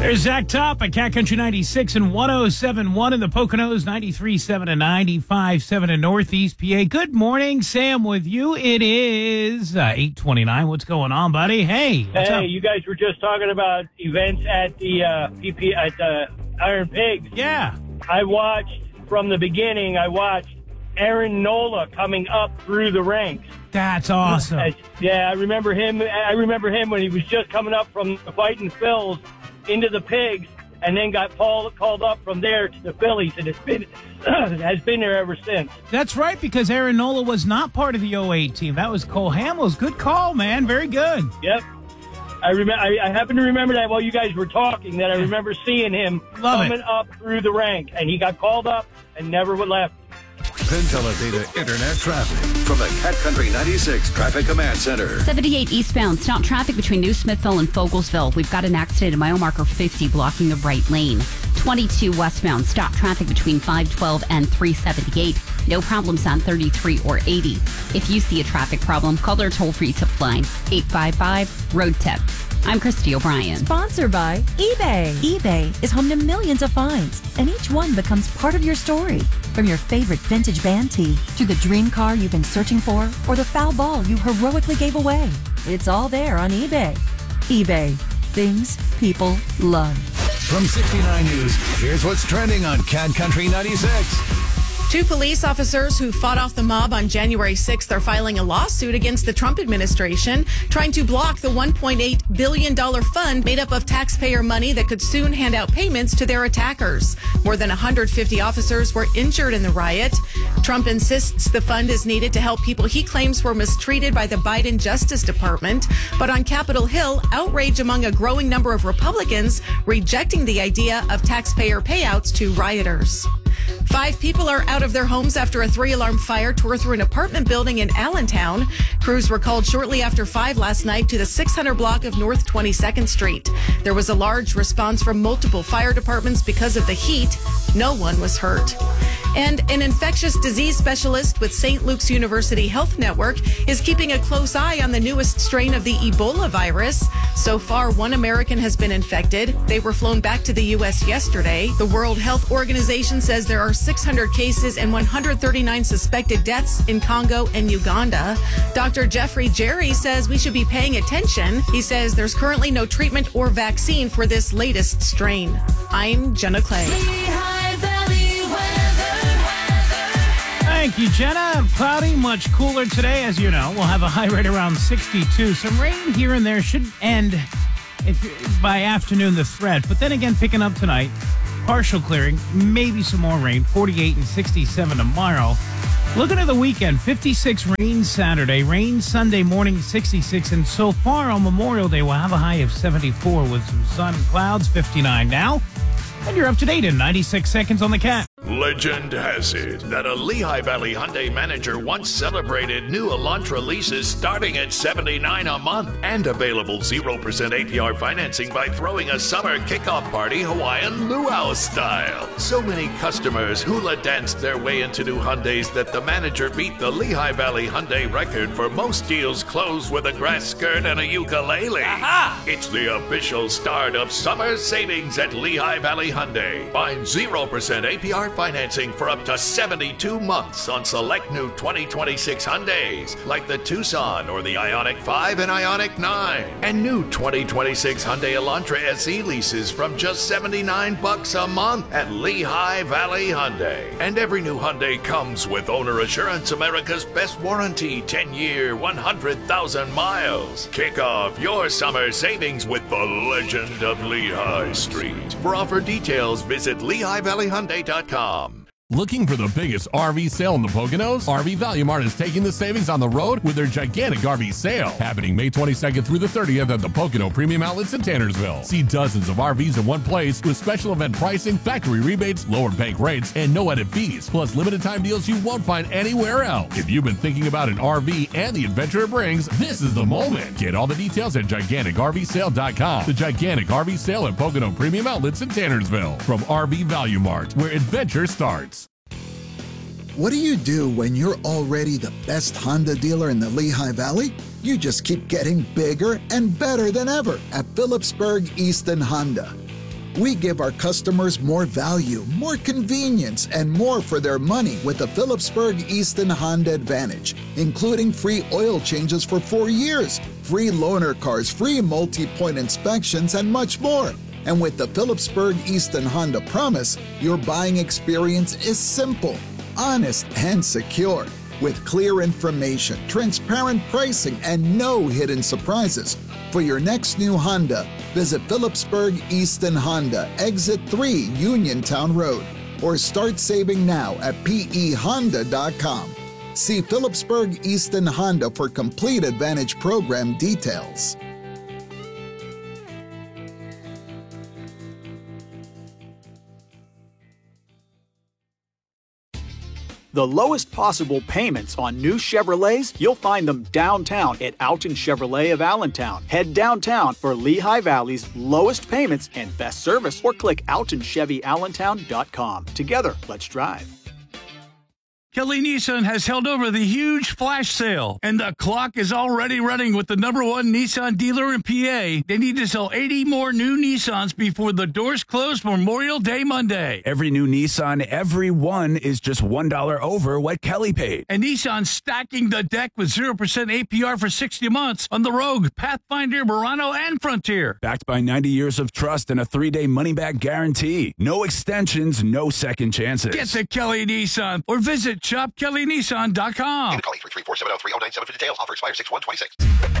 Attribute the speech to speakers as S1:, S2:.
S1: There's Zach Top at Cat Country 96 and 107.1 in the Poconos, 93.7 and 95.7 in Northeast PA. Good morning, Sam with you. It is 8:29. What's going on, buddy? Hey, what's up?
S2: You guys were just talking about events at the Iron Pigs.
S1: Yeah.
S2: I watched from the beginning. I watched Aaron Nola coming up through the ranks.
S1: That's awesome.
S2: I remember him. I remember him when he was just coming up from the Fighting Phils into the Pigs, and then got called up from there to the Phillies, and it's been has been there ever since.
S1: That's right, because Aaron Nola was not part of the 08 team. That was Cole Hamels. Good call, man. Very good.
S2: Yep. I happen to remember that while you guys were talking, that I remember seeing him coming up through the rank, and he got called up and never left.
S3: Penn Teledata Internet traffic from the Cat Country 96 Traffic Command Center.
S4: 78 eastbound. Stop traffic between New Smithville and Fogelsville. We've got an accident at mile marker 50 blocking the right lane. 22 westbound. Stop traffic between 512 and 378. No problems on 33 or 80. If you see a traffic problem, call their toll-free tip line, 855-ROAD-TIP. I'm Christy O'Brien.
S5: Sponsored by eBay. eBay is home to millions of finds, and each one becomes part of your story. From your favorite vintage band tee to the dream car you've been searching for or the foul ball you heroically gave away. It's all there on eBay. eBay. Things people love.
S3: From 69 News, here's what's trending on Cat Country 96.
S6: 2 police officers who fought off the mob on January 6th are filing a lawsuit against the Trump administration, trying to block the $1.8 billion fund made up of taxpayer money that could soon hand out payments to their attackers. More than 150 officers were injured in the riot. Trump insists the fund is needed to help people he claims were mistreated by the Biden Justice Department. But on Capitol Hill, outrage among a growing number of Republicans rejecting the idea of taxpayer payouts to rioters. 5 people are out of their homes after a 3-alarm fire tore through an apartment building in Allentown. Crews were called shortly after 5 last night to the 600 block of North 22nd Street. There was a large response from multiple fire departments because of the heat. No one was hurt. And an infectious disease specialist with St. Luke's University Health Network is keeping a close eye on the newest strain of the Ebola virus. So far, 1 American has been infected. They were flown back to the U.S. yesterday. The World Health Organization says there are 600 cases and 139 suspected deaths in Congo and Uganda. Dr. Jeffrey Jerry says we should be paying attention. He says there's currently no treatment or vaccine for this latest strain. I'm Jenna Clay.
S1: Thank you, Jenna. Cloudy, much cooler today, as you know. We'll have a high rate around 62. Some rain here and there should end by afternoon, the threat. But then again, picking up tonight, partial clearing, maybe some more rain, 48 and 67 tomorrow. Looking at the weekend, 56 rain Saturday, rain Sunday morning, 66. And so far on Memorial Day, we'll have a high of 74 with some sun and clouds, 59 now. And you're up to date in 96 seconds on the Cat.
S7: Legend has it that a Lehigh Valley Hyundai manager once celebrated new Elantra leases starting at $79 a month and available 0% APR financing by throwing a summer kickoff party Hawaiian luau style. So many customers hula danced their way into new Hyundais that the manager beat the Lehigh Valley Hyundai record for most deals closed with a grass skirt and a ukulele. Aha! It's the official start of summer savings at Lehigh Valley Hyundai. Find 0% APR financing for up to 72 months on select new 2026 Hyundais, like the Tucson or the Ioniq 5 and Ioniq 9. And new 2026 Hyundai Elantra SE leases from just $79 a month at Lehigh Valley Hyundai. And every new Hyundai comes with Owner Assurance, America's best warranty, 10-year, 100,000 miles. Kick off your summer savings with the legend of Lehigh Street. For offer details, visit LehighValleyHyundai.com.
S8: Looking for the biggest RV sale in the Poconos? RV Value Mart is taking the savings on the road with their gigantic RV sale, happening May 22nd through the 30th at the Pocono Premium Outlets in Tannersville. See dozens of RVs in one place with special event pricing, factory rebates, lower bank rates, and no added fees, plus limited time deals you won't find anywhere else. If you've been thinking about an RV and the adventure it brings, this is the moment. Get all the details at GiganticRVSale.com. The Gigantic RV Sale at Pocono Premium Outlets in Tannersville. From RV Value Mart, where adventure starts.
S9: What do you do when you're already the best Honda dealer in the Lehigh Valley? You just keep getting bigger and better than ever at Phillipsburg Easton Honda. We give our customers more value, more convenience, and more for their money with the Phillipsburg Easton Honda Advantage, including free oil changes for 4 years, free loaner cars, free multi-point inspections, and much more. And with the Phillipsburg Easton Honda Promise, your buying experience is simple, honest, and secure. With clear information, transparent pricing, and no hidden surprises. For your next new Honda, visit Phillipsburg Easton Honda, Exit 3, Uniontown Road, or start saving now at pehonda.com. See Phillipsburg Easton Honda for complete Advantage program details.
S10: The lowest possible payments on new Chevrolets, you'll find them downtown at Alton Chevrolet of Allentown. Head downtown for Lehigh Valley's lowest payments and best service, or click AltonChevyAllentown.com. Together, let's drive.
S11: Kelly Nissan has held over the huge flash sale, and the clock is already running with the #1 Nissan dealer in PA. They need to sell 80 more new Nissans before the doors close Memorial Day Monday.
S12: Every new Nissan, every one is just $1 over what Kelly paid.
S11: And Nissan's stacking the deck with 0% APR for 60 months on the Rogue, Pathfinder, Murano, and Frontier.
S12: Backed by 90 years of trust and a 3-day money-back guarantee. No extensions, no second chances.
S11: Get to Kelly Nissan or visit shopkellynissan.com.
S7: Call 833-470-3097 for details. Offer expires 6/1/26.